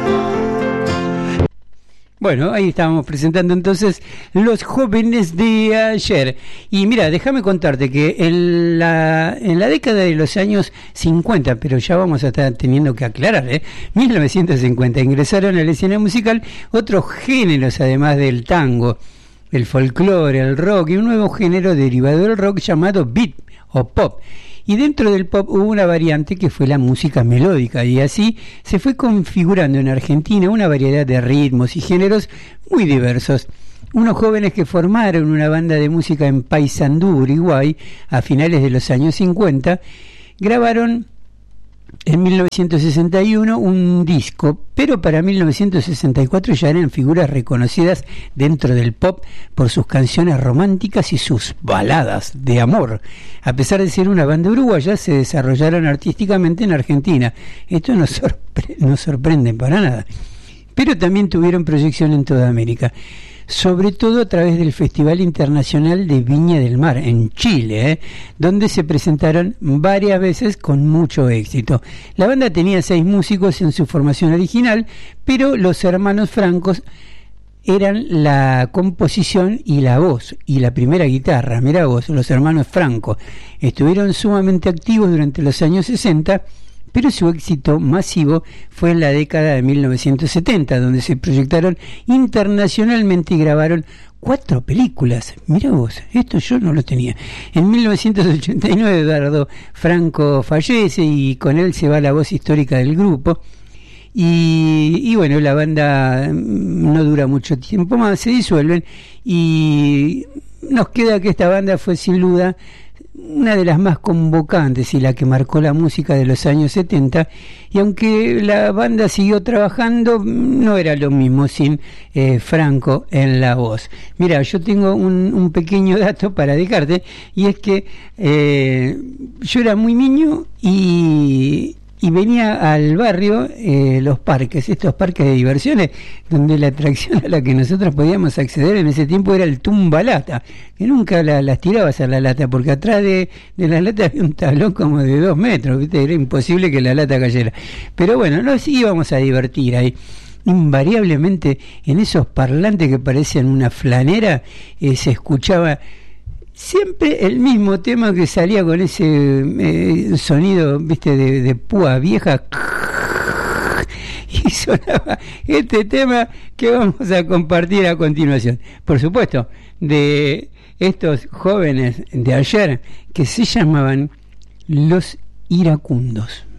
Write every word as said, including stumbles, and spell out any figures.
Bueno, ahí estábamos presentando entonces Los Jóvenes de Ayer. Y mira, déjame contarte que en la, en la década de los años cincuenta, pero ya vamos a estar teniendo que aclarar, ¿eh? mil novecientos cincuenta, ingresaron a la escena musical otros géneros además del tango, el folclore, el rock y un nuevo género derivado del rock llamado beat o pop. Y dentro del pop hubo una variante que fue la música melódica, y así se fue configurando en Argentina una variedad de ritmos y géneros muy diversos. Unos jóvenes que formaron una banda de música en Paysandú, Uruguay, a finales de los años cincuenta, grabaron en mil novecientos sesenta y uno un disco, pero para mil novecientos sesenta y cuatro ya eran figuras reconocidas dentro del pop por sus canciones románticas y sus baladas de amor. A pesar de ser una banda uruguaya, se desarrollaron artísticamente en Argentina. Esto no sorpre- no sorprende para nada. Pero también tuvieron proyección en toda América, sobre todo a través del Festival Internacional de Viña del Mar, en Chile, ¿eh? donde se presentaron varias veces con mucho éxito. La banda tenía seis músicos en su formación original, pero los hermanos Francos eran la composición y la voz, y la primera guitarra. Mirá vos, los hermanos Franco estuvieron sumamente activos durante los años sesenta, pero su éxito masivo fue en la década de mil novecientos setenta, donde se proyectaron internacionalmente y grabaron cuatro películas. Mirá vos, esto yo no lo tenía. En mil novecientos ochenta y nueve Eduardo Franco fallece y con él se va la voz histórica del grupo. Y, y bueno, la banda no dura mucho tiempo más, se disuelven, y nos queda que esta banda fue sin duda una de las más convocantes y la que marcó la música de los años setenta, y aunque la banda siguió trabajando, no era lo mismo sin eh, Franco en la voz. Mira, yo tengo un, un pequeño dato para dejarte, y es que eh, yo era muy niño y... y venía al barrio, eh, los parques, estos parques de diversiones, donde la atracción a la que nosotros podíamos acceder en ese tiempo era el tumbalata, que nunca la, las tirabas a la lata, porque atrás de, de la lata había un tablón como de dos metros, ¿viste? Era imposible que la lata cayera. Pero bueno, nos íbamos a divertir ahí. Invariablemente, en esos parlantes que parecían una flanera, eh, se escuchaba siempre el mismo tema que salía con ese eh, sonido, viste, de, de púa vieja, y sonaba este tema que vamos a compartir a continuación. Por supuesto, de estos jóvenes de ayer, que se llamaban Los Iracundos.